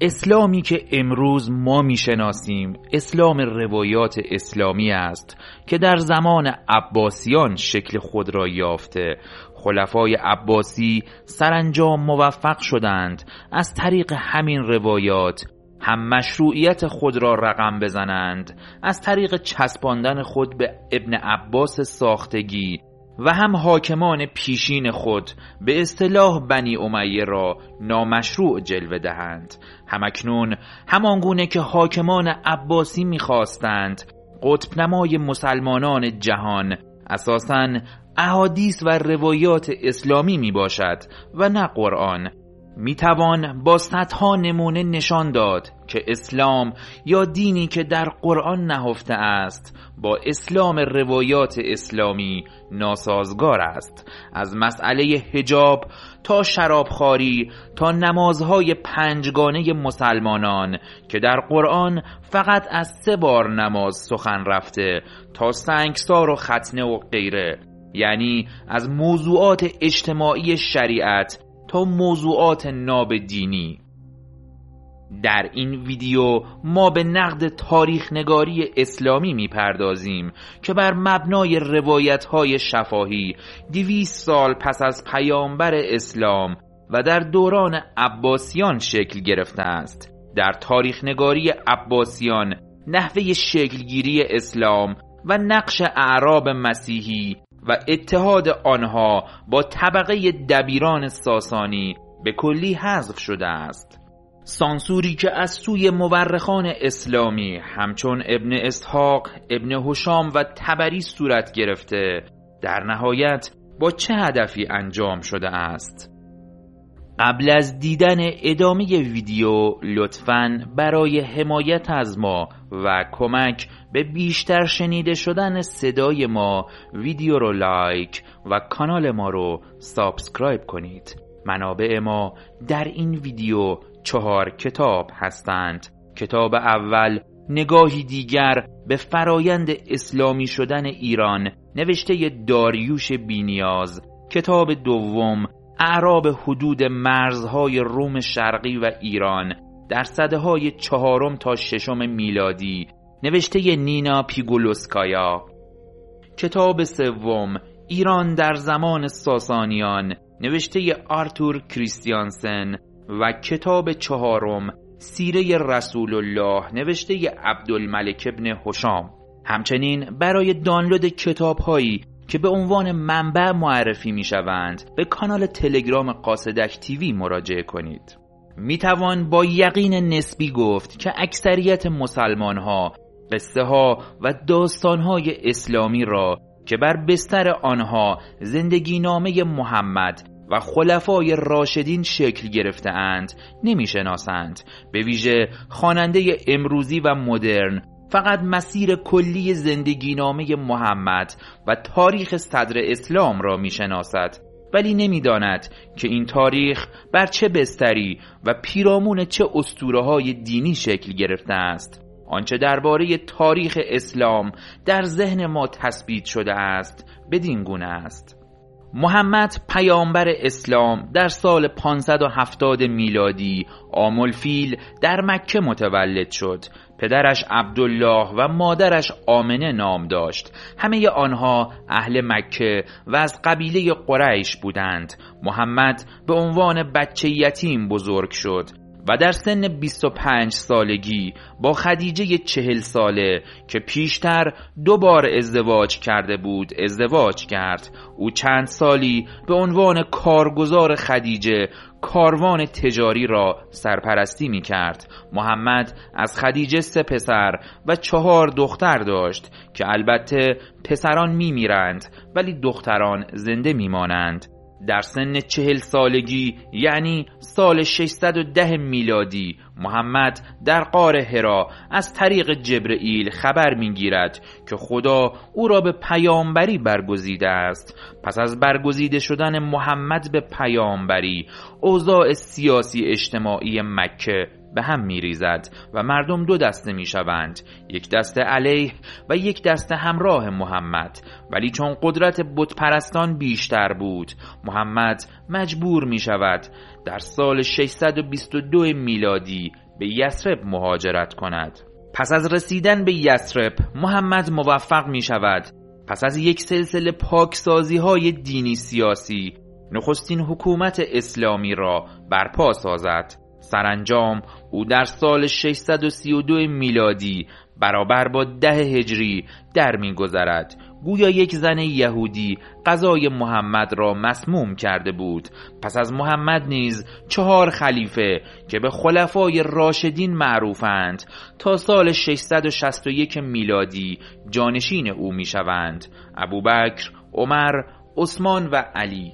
اسلامی که امروز ما میشناسیم اسلام روایات اسلامی است که در زمان عباسیان شکل خود را یافته. خلفای عباسی سرانجام موفق شدند از طریق همین روایات هم مشروعیت خود را رقم بزنند، از طریق چسباندن خود به ابن عباس ساختگی، و هم حاکمان پیشین خود به اصطلاح بنی امیه را نامشروع جلوه دهند. همکنون همانگونه که حاکمان عباسی می‌خواستند قطب نمای مسلمانان جهان اساساً احادیث و روایات اسلامی می باشد و نه قرآن، می توان با صدها نمونه نشان داد که اسلام یا دینی که در قرآن نهفته است با اسلام روایات اسلامی ناسازگار است. از مسئله حجاب تا شرابخواری تا نمازهای پنجگانه مسلمانان که در قرآن فقط از 3 بار نماز سخن رفته تا سنگسار و ختنه و غیره، یعنی از موضوعات اجتماعی شریعت تا موضوعات ناب دینی. در این ویدیو ما به نقد تاریخ نگاری اسلامی میپردازیم که بر مبنای روایت‌های شفاهی 200 سال پس از پیامبر اسلام و در دوران عباسیان شکل گرفته است. در تاریخ نگاری عباسیان نحوه شکلگیری اسلام و نقش اعراب مسیحی و اتحاد آنها با طبقه دبیران ساسانی به کلی حذف شده است. سانسوری که از سوی مورخان اسلامی همچون ابن اسحاق، ابن هشام و طبری صورت گرفته در نهایت با چه هدفی انجام شده است؟ قبل از دیدن ادامه ویدیو لطفاً برای حمایت از ما و کمک به بیشتر شنیده شدن صدای ما ویدیو رو لایک و کانال ما رو سابسکرایب کنید. منابع ما در این ویدیو 4 کتاب هستند. کتاب اول نگاهی دیگر به فرایند اسلامی شدن ایران نوشته داریوش بینیاز. کتاب دوم اعراب حدود مرزهای روم شرقی و ایران در سده‌های 4 تا 6 میلادی نوشته نینا پیگولوسکایا. کتاب سوم ایران در زمان ساسانیان نوشته آرتور کریستیانسن و کتاب 4 سیره رسول الله نوشته عبدالملک ابن هشام. همچنین برای دانلود کتاب‌هایی که به عنوان منبع معرفی می شوند به کانال تلگرام قاصدک تیوی مراجعه کنید. می توان با یقین نسبی گفت که اکثریت مسلمان ها قصه ها و داستان های اسلامی را که بر بستر آنها زندگی نامه محمد و خلفای راشدین شکل گرفته اند نمی شناسند. به ویژه خواننده امروزی و مدرن فقط مسیر کلی زندگی نامه محمد و تاریخ صدر اسلام را می شناسد، ولی نمی داند که این تاریخ بر چه بستری و پیرامون چه اسطوره‌های دینی شکل گرفته است. آنچه درباره تاریخ اسلام در ذهن ما تثبیت شده است بدین گونه است: محمد پیامبر اسلام در سال 570 میلادی عام الفیل در مکه متولد شد. پدرش عبدالله و مادرش آمنه نام داشت. همه آنها اهل مکه و از قبیله قریش بودند. محمد به عنوان بچه یتیم بزرگ شد و در سن 25 سالگی با خدیجه 40 ساله که پیشتر 2 بار ازدواج کرده بود ازدواج کرد. او چند سالی به عنوان کارگزار خدیجه کاروان تجاری را سرپرستی می کرد. محمد از خدیجه 3 پسر و 4 دختر داشت که البته پسران می میرند ولی دختران زنده می مانند. در سن 40 سالگی یعنی سال 610 میلادی محمد در غار حرا از طریق جبرئیل خبر میگیرد که خدا او را به پیامبری برگزیده است. پس از برگزیده شدن محمد به پیامبری اوضاع سیاسی اجتماعی مکه به هم میریزد و مردم 2 دسته میشوند، یک دسته علیه و یک دسته همراه محمد. ولی چون قدرت بتپرستان بیشتر بود محمد مجبور می شود در سال 622 میلادی به یثرب مهاجرت کند. پس از رسیدن به یثرب محمد موفق می شود پس از یک سلسله پاکسازی های دینی سیاسی نخستین حکومت اسلامی را برپا سازد. سرانجام او در سال 632 میلادی برابر با 10 هجری در می‌گذرد. گویا یک زن یهودی قضای محمد را مسموم کرده بود. پس از محمد نیز 4 خلیفه که به خلفای راشدین معروفند تا سال 661 میلادی جانشین او می‌شوند: ابوبکر، عمر، عثمان و علی.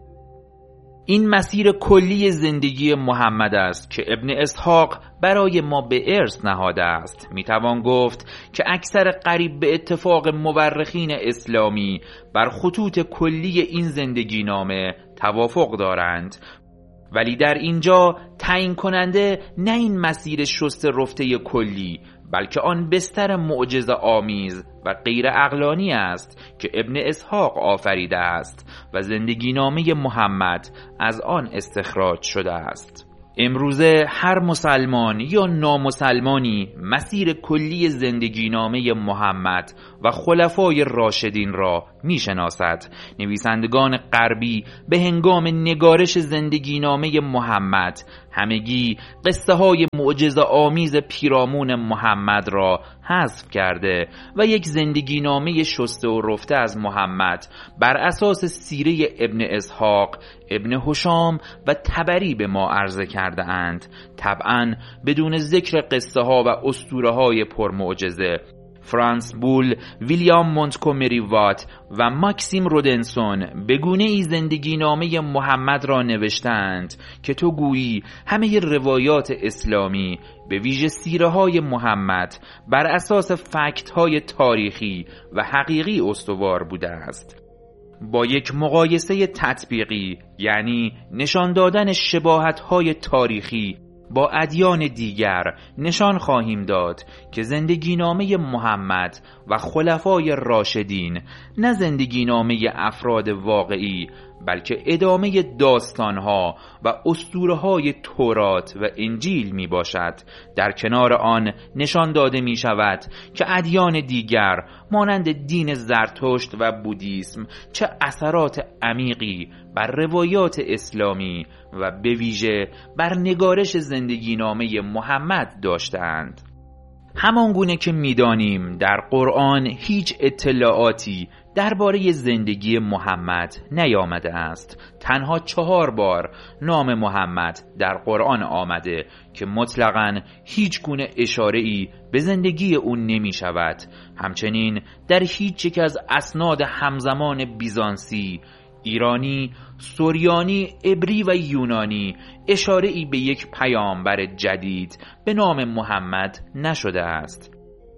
این مسیر کلی زندگی محمد است که ابن اسحاق برای ما به ارث نهاده است. میتوان گفت که اکثر قریب به اتفاق مورخین اسلامی بر خطوط کلی این زندگی نامه توافق دارند، ولی در اینجا تعیین کننده نه این مسیر شسته رفته کلی، بلکه آن بستر معجزه آمیز و غیر عقلانی است که ابن اسحاق آفریده است و زندگی نامه محمد از آن استخراج شده است. امروزه هر مسلمان یا نامسلمانی مسیر کلی زندگی نامه محمد و خلفای راشدین را میشناسد. نویسندگان غربی به هنگام نگارش زندگی نامه محمد همگی قصه های معجزه آمیز پیرامون محمد را حذف کرده و یک زندگی نامه شسته و رفته از محمد بر اساس سیره ابن اسحاق، ابن هشام و طبری به ما عرضه کرده اند، طبعا بدون ذکر قصه ها و اسطوره های پرمعجزه. فرانس بول، ویلیام مونتگومری وات و ماکسیم رودنسون به گونه‌ای زندگی نامه محمد را نوشتند که تو گویی همه روایات اسلامی به ویژه سیره های محمد بر اساس فکت های تاریخی و حقیقی استوار بوده است. با یک مقایسه تطبیقی، یعنی نشان دادن شباهت های تاریخی با ادیان دیگر، نشان خواهیم داد که زندگی نامه محمد و خلفای راشدین نه زندگی نامه افراد واقعی، بلکه ادامه داستانها و اسطوره‌های تورات و انجیل می باشد. در کنار آن نشان داده می شود که ادیان دیگر مانند دین زرتشت و بودیسم چه اثرات عمیقی بر روایات اسلامی و به ویژه بر نگارش زندگی نامه محمد داشتند. همانگونه که می‌دانیم در قرآن هیچ اطلاعاتی درباره زندگی محمد نیامده است. تنها 4 بار نام محمد در قرآن آمده که مطلقاً هیچ گونه اشاره‌ای به زندگی او نمی شود. همچنین در هیچ یک از اسناد همزمان بیزانسی، ایرانی، سوریانی، عبری و یونانی اشاره‌ای به یک پیامبر جدید به نام محمد نشده است.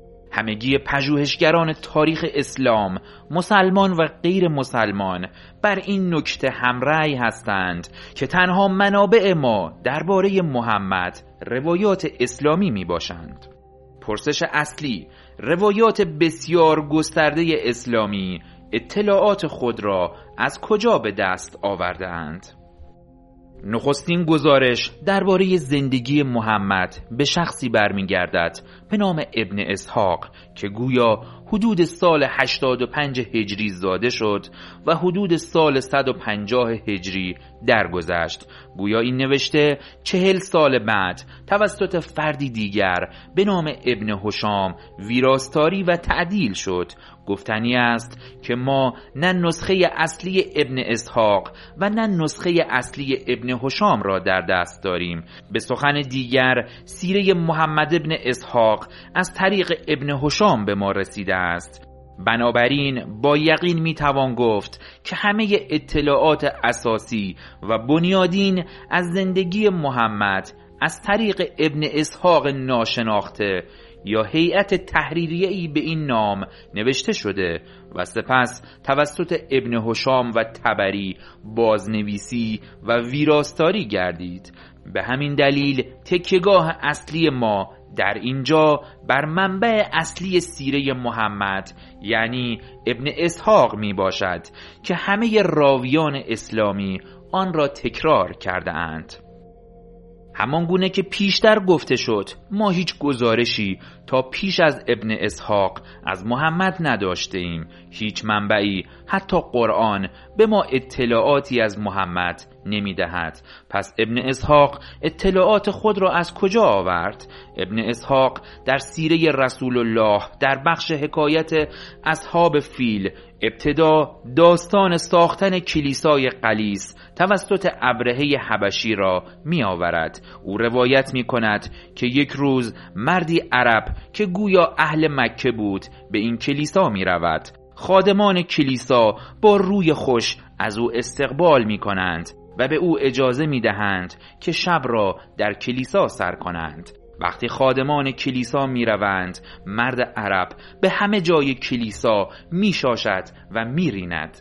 همگی پژوهشگران تاریخ اسلام، مسلمان و غیر مسلمان، بر این نکته همرأی هستند که تنها منابع ما درباره محمد روایات اسلامی می باشند. پرسش اصلی: روایات بسیار گسترده اسلامی اطلاعات خود را از کجا به دست آورده اند؟ نخستین گزارش درباره زندگی محمد به شخصی برمیگردد به نام ابن اسحاق که گویا حدود سال 85 هجری زاده شد و حدود سال 150 هجری درگذشت. گویا این نوشته 40 سال بعد توسط فردی دیگر به نام ابن هشام ویراستاری و تعدیل شد. گفتنی است که ما نه نسخه اصلی ابن اسحاق و نه نسخه اصلی ابن هشام را در دست داریم. به سخن دیگر سیره محمد ابن اسحاق از طریق ابن هشام به ما رسیده است. بنابراین با یقین میتوان گفت که همه اطلاعات اساسی و بنیادین از زندگی محمد از طریق ابن اسحاق ناشناخته یا هیئت تحریریه‌ای به این نام نوشته شده و سپس توسط ابن هشام و طبری بازنویسی و ویراستاری گردید. به همین دلیل تکیه‌گاه اصلی ما در اینجا بر منبع اصلی سیره محمد یعنی ابن اسحاق می باشد که همه راویان اسلامی آن را تکرار کرده اند. همان گونه که پیشتر گفته شد، ما هیچ گزارشی تا پیش از ابن اسحاق از محمد نداشته ایم. هیچ منبعی، حتی قرآن، به ما اطلاعاتی از محمد نمی دهد. پس ابن اسحاق اطلاعات خود را از کجا آورد؟ ابن اسحاق در سیره رسول الله در بخش حکایت اصحاب فیل ابتدا داستان ساختن کلیسای قلیس توسط ابرهه حبشی را می آورد. او روایت می کند که یک روز مردی عرب که گویا اهل مکه بود به این کلیسا می رود. خادمان کلیسا با روی خوش از او استقبال می کنند و به او اجازه می دهند که شب را در کلیسا سر کنند. وقتی خادمان کلیسا می روند، مرد عرب به همه جای کلیسا می شاشد و می ریند.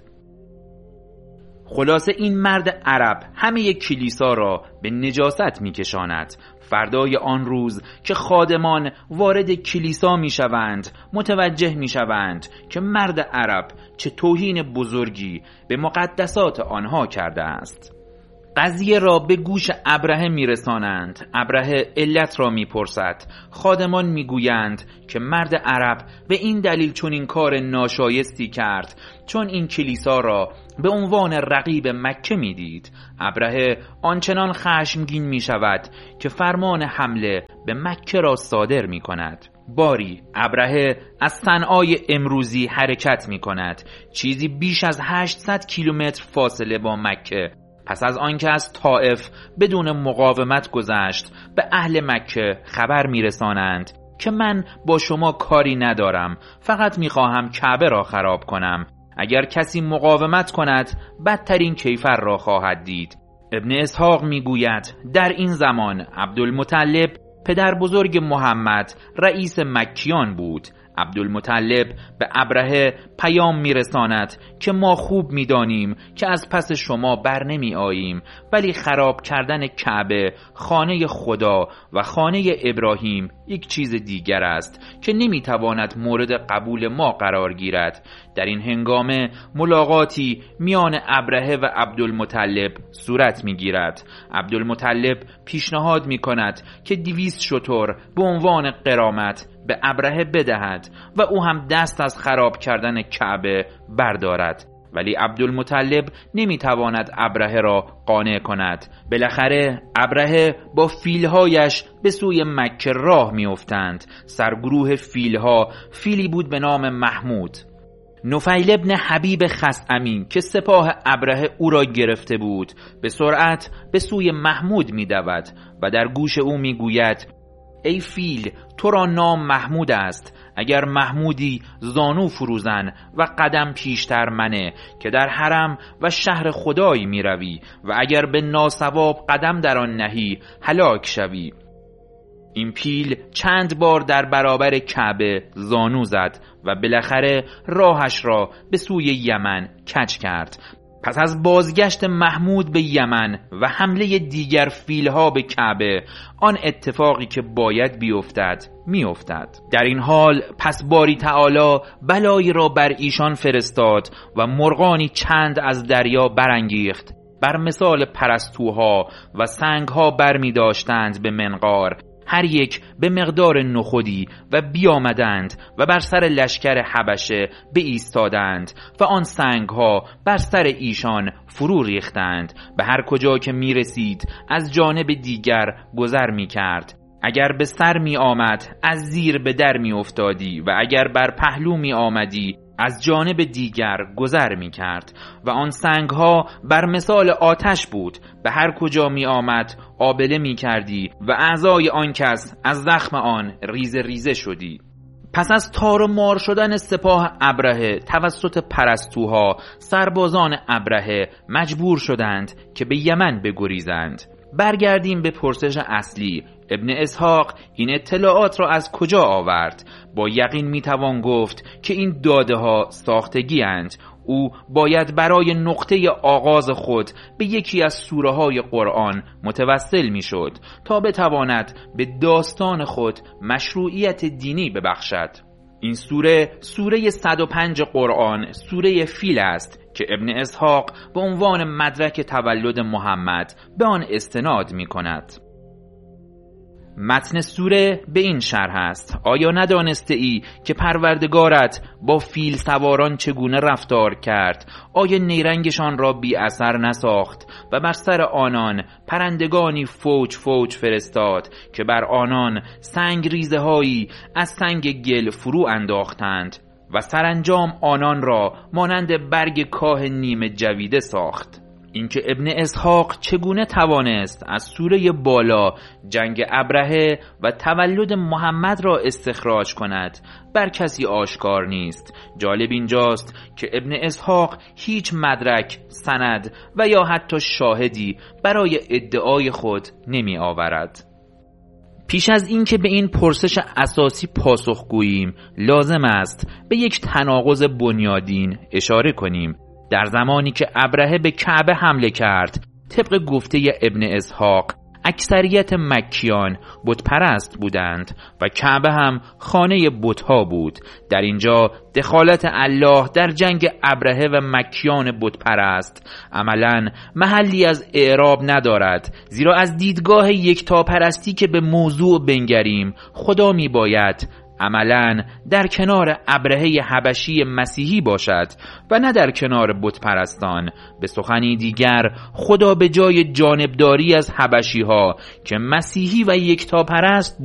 خلاصه این مرد عرب همه کلیسا را به نجاست می کشاند. فردای آن روز که خادمان وارد کلیسا می شوند، متوجه می شوند که مرد عرب چه توهین بزرگی به مقدسات آنها کرده است. قضیه را به گوش ابرهه میرسانند. ابرهه علت را میپرسد. خادمان میگویند که مرد عرب به این دلیل چون این کار ناشایستی کرد چون این کلیسا را به عنوان رقیب مکه میدید. ابرهه آنچنان خشمگین میشود که فرمان حمله به مکه را صادر میکند. باری ابرهه از صنعای امروزی حرکت میکند، چیزی بیش از 800 کیلومتر فاصله با مکه. پس از آنکه از طائف بدون مقاومت گذشت، به اهل مکه خبر میرسانند که من با شما کاری ندارم، فقط میخواهم کعبه را خراب کنم. اگر کسی مقاومت کند بدترین کیفر را خواهد دید. ابن اسحاق میگوید در این زمان عبدالمطلب پدر بزرگ محمد رئیس مکیان بود. عبدالمطلب به ابرهه پیام میرساند که ما خوب میدانیم که از پس شما بر نمی آییم، ولی خراب کردن کعبه، خانه خدا و خانه ابراهیم یک چیز دیگر است که نمیتواند مورد قبول ما قرار گیرد. در این هنگامه ملاقاتی میان ابرهه و عبدالمطلب صورت میگیرد. عبدالمطلب پیشنهاد میکند که 200 شتر به عنوان غرامت به ابرهه بدهد و او هم دست از خراب کردن کعبه بردارد، ولی عبدالمطلب نمیتواند ابرهه را قانع کند. بالاخره ابرهه با فیلهایش به سوی مکه راه میافتند. سرگروه فیلها فیلی بود به نام محمود. نفیل ابن حبیب خثعمی که سپاه ابرهه او را گرفته بود به سرعت به سوی محمود میدود و در گوش او میگوید ای فیل، تو را نام محمود است. اگر محمودی زانو فروزن و قدم پیشتر منه که در حرم و شهر خدایی می روی و اگر به ناصواب قدم در آن نهی هلاک شوی. این پیل چند بار در برابر کعبه زانو زد و بالاخره راهش را به سوی یمن کج کرد. پس از بازگشت محمود به یمن و حمله دیگر فیلها به کعبه، آن اتفاقی که باید بیفتد میافتد. در این حال پس باری تعالی بلایی را بر ایشان فرستاد و مرغانی چند از دریا برانگیخت، بر مثال پرستوها و سنگها برمی داشتند به منقار، هر یک به مقدار نخودی، و بیامدند و بر سر لشکر حبشه بایستادند و آن سنگها بر سر ایشان فرو ریختند. به هر کجا که می رسید از جانب دیگر گذر می کرد. اگر به سر می آمد از زیر به در می افتادی و اگر بر پهلو می آمدی از جانب دیگر گذر می کرد و آن سنگ ها بر مثال آتش بود. به هر کجا می آمد آبله می کردی و اعضای آن کس از زخم آن ریزه ریزه شدی. پس از تار و مار شدن سپاه ابرهه توسط پرستوها، سربازان ابرهه مجبور شدند که به یمن بگریزند. برگردیم به پرسش اصلی. ابن اسحاق این اطلاعات را از کجا آورد؟ با یقین میتوان گفت که این داده ها ساختگی اند. او باید برای نقطه آغاز خود به یکی از سوره های قرآن متوسل می شد تا بتواند به داستان خود مشروعیت دینی ببخشد. این سوره 105 قرآن، سوره فیل است که ابن اسحاق به عنوان مدرک تولد محمد به آن استناد می کند. متن سوره به این شرح است: آیا ندانسته ای که پروردگارت با فیل سواران چگونه رفتار کرد؟ آیا نیرنگشان را بی اثر نساخت و بر سر آنان پرندگانی فوج فوج فرستاد که بر آنان سنگ ریزه هایی از سنگ گل فرو انداختند و سرانجام آنان را مانند برگ کاه نیمه جویده ساخت؟ اینکه ابن اسحاق چگونه توانست از سوره بالا جنگ ابرهه و تولد محمد را استخراج کند بر کسی آشکار نیست. جالب اینجاست که ابن اسحاق هیچ مدرک، سند و یا حتی شاهدی برای ادعای خود نمی آورد. پیش از این که به این پرسش اساسی پاسخ گوییم لازم است به یک تناقض بنیادین اشاره کنیم. در زمانی که ابرهه به کعبه حمله کرد، طبق گفته ابن اسحاق اکثریت مکیان بت پرست بودند و کعبه هم خانه بت‌ها بود. در اینجا دخالت الله در جنگ ابرهه و مکیان بت پرست عملاً محلی از اعراب ندارد، زیرا از دیدگاه یکتاپرستی که به موضوع بنگریم خدا می باید عملاً در کنار ابرهه حبشی مسیحی باشد و نه در کنار بت پرستان. به سخنی دیگر خدا به جای جانبداری از حبشی ها که مسیحی و یکتاپرست